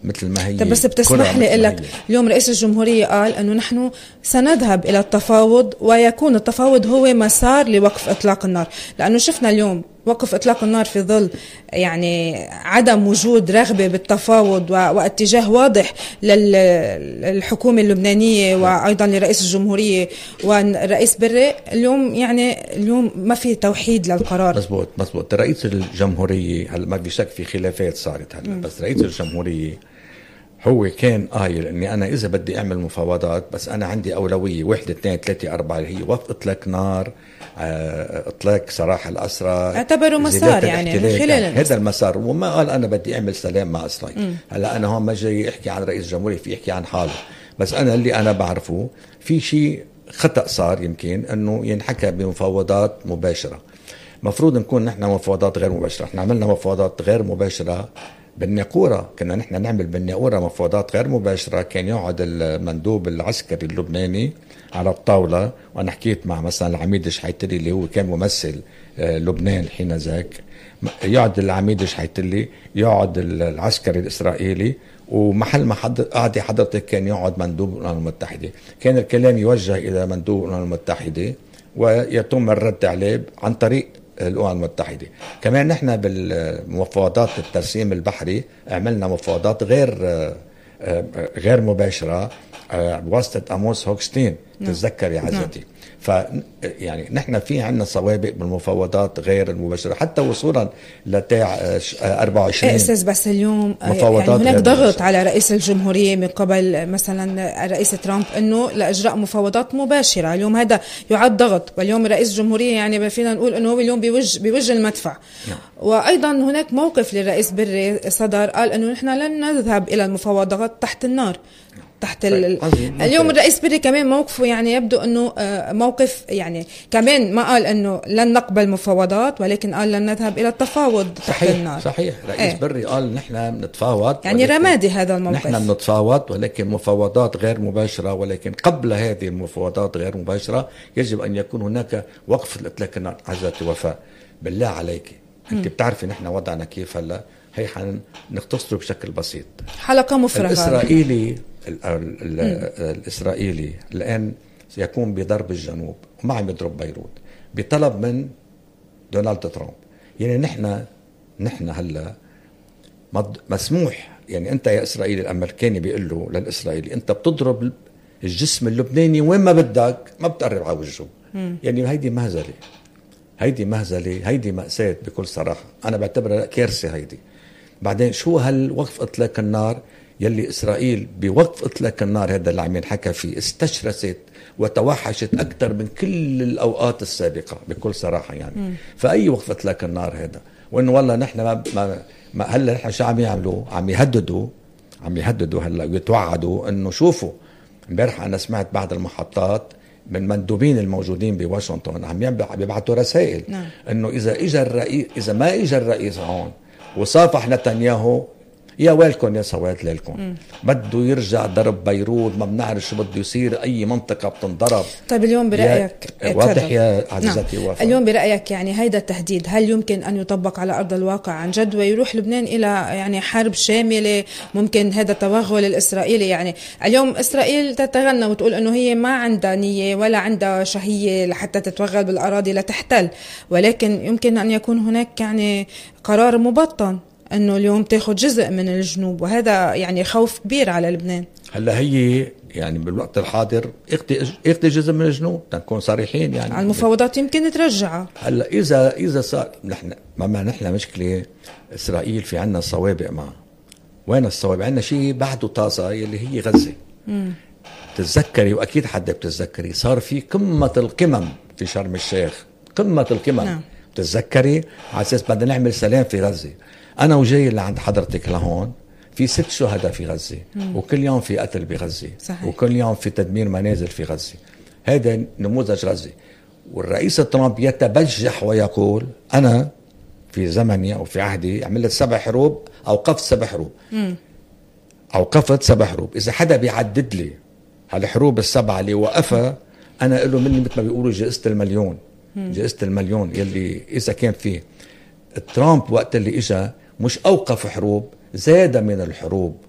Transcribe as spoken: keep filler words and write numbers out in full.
مثل ما هي. طب بس بتسمح لي لك اليوم رئيس الجمهورية قال أنه نحن سنذهب إلى التفاوض، ويكون التفاوض هو مسار لوقف إطلاق النار، لأنه شفنا اليوم وقف إطلاق النار في ظل يعني عدم وجود رغبة بالتفاوض واتجاه واضح للحكومة اللبنانية وأيضا لرئيس الجمهورية والرئيس بري. اليوم يعني اليوم ما في توحيد للقرار. مزبوط مزبوط. رئيس الجمهورية هل ما في شك في خلافات صارت هلا، بس رئيس الجمهورية هو كان قايل اني انا اذا بدي اعمل مفاوضات بس انا عندي اولويه واحد اثنين ثلاثه اربعه اللي هي وقف اطلاق نار، اطلاق سراح الاسرى، اعتبروا مسار يعني من خلال يعني هذا المسار. وما قال انا بدي اعمل سلام مع اسرائيل. هلا انا هون ما جاي احكي عن رئيس الجمهوريه، في احكي عن حاله، بس انا اللي انا بعرفه في شيء خطا صار يمكن انه ينحكى بمفاوضات مباشره. مفروض نكون نحن مفاوضات غير مباشره. احنا عملنا مفاوضات غير مباشره بالناقورة، كنا نحن نعمل بالناقورة مفاوضات غير مباشرة. كان يقعد المندوب العسكري اللبناني على الطاولة، وأنا حكيت مع مثلا العميد شحيتلي اللي هو كان ممثل لبنان حين ذاك، يقعد العميد شحيتلي، يقعد العسكري الإسرائيلي، ومحل ما حد قاعد حضرتك كان يقعد مندوب الأمم المتحدة. كان الكلام يوجه إلى مندوب الأمم المتحدة ويتم الرد عليه عن طريق الأمم المتحدة. كمان نحن بالمفاوضات الترسيم البحري عملنا مفاوضات غير غير مباشرة بواسطة أموس هوكستين. تتذكر يا عزتي؟ ف يعني نحن في عنا سوابق بالمفاوضات غير المباشرة حتى وصولا لتاع أربعة وعشرين. أستاذ بس اليوم يعني هناك ضغط على رئيس الجمهورية من قبل مثلا الرئيس ترامب انه لاجراء مفاوضات مباشرة. اليوم هذا يعد ضغط، واليوم رئيس الجمهورية يعني فينا نقول انه هو اليوم بوجه بوجه المدفع. نعم. وايضا هناك موقف للرئيس بري صدر قال انه نحن لن نذهب الى المفاوضات تحت النار. تحت ال... اليوم الرئيس بري كمان موقفه يعني يبدو انه موقف يعني كمان ما قال انه لن نقبل مفاوضات، ولكن قال لن نذهب الى التفاوض تحت صحيح النار. صحيح. رئيس ايه؟ بري قال نحن بنتفاوض يعني رمادي هذا الموقف. نحن بنتفاوض ولكن مفاوضات غير مباشرة، ولكن قبل هذه المفاوضات غير مباشرة يجب ان يكون هناك وقف لاطلاق النار. عزتي وفاء بالله عليك، انت بتعرفي نحن وضعنا كيف هلا، هي حنختصره بشكل بسيط. حلقة مفرغة. الاسرائيلي ال ال الإسرائيلي الآن سيكون بضرب الجنوب وما عم يضرب بيروت بطلب من دونالد ترامب. يعني نحن نحن هلا مسموح، يعني أنت يا إسرائيلي الأمريكاني بيقول له للإسرائيلي أنت بتضرب الجسم اللبناني وين ما بدك، ما بتقرب على وجهه. يعني هيدي مهزلة، هيدي مهزلة، هيدي مأساة بكل صراحة. أنا بعتبرها كارثة هيدي. بعدين شو هالوقف إطلاق النار يلي إسرائيل بوقف إطلاق النار هذا اللي عم ينحكى فيه استشرست وتوحشت أكثر من كل الأوقات السابقة بكل صراحة يعني. م. فأي وقف إطلاق النار هذا، وإنه والله نحن ما, ما, ما هلا نحن شو عم يعملوا؟ عم يهددوا عم يهددوا هلا ويتوعدوا إنه شوفوا. امبارح أنا سمعت بعض المحطات من مندوبين الموجودين بواشنطن عم يبعثوا رسائل نعم. إنه إذا إجا الرئيس إذا ما إجا الرئيس هون وصافح نتنياهو يا ويلكم يا سواد ليلكم، بده يرجع ضرب بيروت، ما بنعرف شو بده يصير، اي منطقه بتنضرب. طيب اليوم برايك واضح يا عزيزتي وفاء، اليوم برايك يعني هيدا التهديد هل يمكن ان يطبق على ارض الواقع عن جد ويروح لبنان الى يعني حرب شامله؟ ممكن هذا التوغل الاسرائيلي، يعني اليوم اسرائيل تتغنى وتقول انه هي ما عندها نيه ولا عندها شهيه لحتى تتوغل بالاراضي لتحتل، ولكن يمكن ان يكون هناك يعني قرار مبطن انه اليوم تاخذ جزء من الجنوب، وهذا يعني خوف كبير على لبنان. هلا هي يعني بالوقت الحاضر اخذ جزء من الجنوب، تنكون صريحين يعني على المفاوضات يمكن ترجعها. هلا اذا اذا صار نحن ما نحن مشكله اسرائيل في عنا صوابع معه. وين الصوابع؟ عنا شيء بعده طازه يلي هي غزه. امم تتذكري واكيد حدا بتتذكري صار في قمه القمم في شرم الشيخ، قمه القمم. نعم. بتتذكري على اساس بدنا نعمل سلام في غزه. أنا وجاي اللي عند حضرتك لهون في ست شهداء في غزة، مم. وكل يوم في قتل بغزة، صحيح. وكل يوم في تدمير منازل في غزة. هذا نموذج غزة. والرئيس ترامب يتبجح ويقول أنا في زمني أو في عهدي عملت سبع حروب، أوقفت سبع حروب، مم. أوقفت سبع حروب. إذا حدا بيعدد لي هالحروب السبعة اللي وقفها، أنا أقول له مني مثل ما بيقولوا جائزة المليون، مم. جائزة المليون يلي إذا كان فيه. ترامب وقت اللي إجا مش أوقف حروب، زاد من الحروب